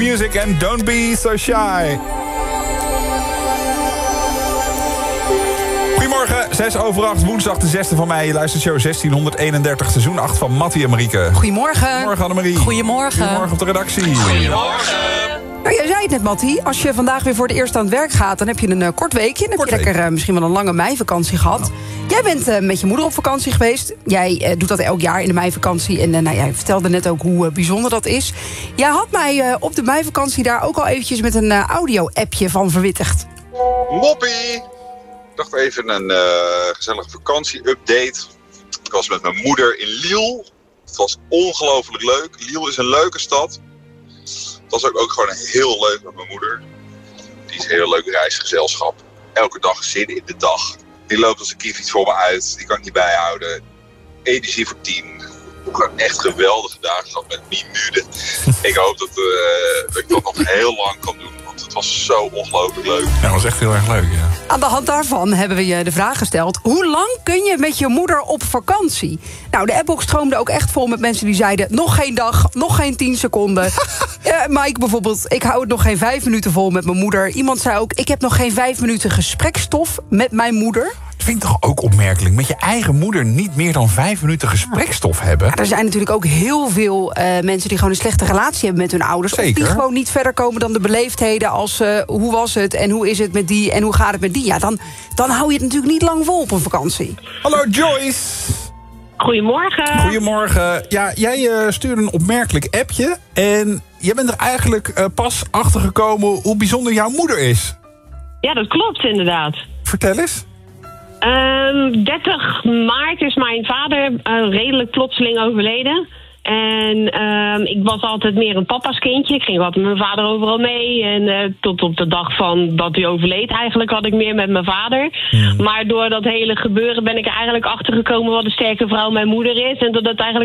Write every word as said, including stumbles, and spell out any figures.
Music en Don't Be So Shy. Goedemorgen, zes over acht, woensdag de zesde van mei. Je luistert show zestienhonderdeenendertig, seizoen acht van Mattie en Marieke. Goedemorgen. Goedemorgen Annemarie. Goedemorgen. Goedemorgen op de redactie. Goedemorgen. Nou, jij zei het net, Mattie. Als je vandaag weer voor het eerst aan het werk gaat, dan heb je een uh, kort weekje. Dan heb Kort je lekker week. uh, misschien wel een lange meivakantie gehad. Nou. Jij bent uh, met je moeder op vakantie geweest. Jij uh, doet dat elk jaar in de meivakantie. En uh, nou, jij vertelde net ook hoe uh, bijzonder dat is. Jij had mij uh, op de meivakantie daar ook al eventjes met een uh, audio-appje van verwittigd. Moppie! Ik dacht even een uh, gezellige vakantie-update. Ik was met mijn moeder in Lille. Het was ongelooflijk leuk. Lille is een leuke stad. Het was ook, ook gewoon heel leuk met mijn moeder. Die is een heel leuk reisgezelschap. Elke dag zin in de dag. Die loopt als een kiefiets voor me uit. Die kan ik niet bijhouden. Energie voor tien. Gewoon echt geweldige dagen gehad met minuten. Ik hoop dat, uh, dat ik dat nog heel lang kan doen. Want het was zo ongelooflijk leuk. Ja, dat was echt heel erg leuk, ja. Aan de hand daarvan hebben we je de vraag gesteld: hoe lang kun je met je moeder op vakantie? Nou, de appbox stroomde ook echt vol met mensen die zeiden: nog geen dag, nog geen tien seconden. uh, Mike bijvoorbeeld: ik hou het nog geen vijf minuten vol met mijn moeder. Iemand zei ook: ik heb nog geen vijf minuten gesprekstof met mijn moeder. Dat vind ik toch ook opmerkelijk. Met je eigen moeder niet meer dan vijf minuten gesprekstof hebben. Ja, er zijn natuurlijk ook heel veel uh, mensen die gewoon een slechte relatie hebben met hun ouders. Zeker. Of die gewoon niet verder komen dan de beleefdheden als uh, hoe was het en hoe is het met die en hoe gaat het met die. Ja, dan, dan hou je het natuurlijk niet lang vol op een vakantie. Hallo Joyce. Goedemorgen. Goedemorgen. Ja, jij uh, stuurde een opmerkelijk appje. En jij bent er eigenlijk uh, pas achter gekomen hoe bijzonder jouw moeder is. Ja, dat klopt inderdaad. Vertel eens. Um, dertig maart is mijn vader uh, redelijk plotseling overleden. En um, ik was altijd meer een papa's kindje. Ik ging altijd met mijn vader overal mee. En uh, tot op de dag van dat hij overleed eigenlijk had ik meer met mijn vader. Hmm. Maar door dat hele gebeuren ben ik er eigenlijk achter gekomen wat een sterke vrouw mijn moeder is. En dat het eigenlijk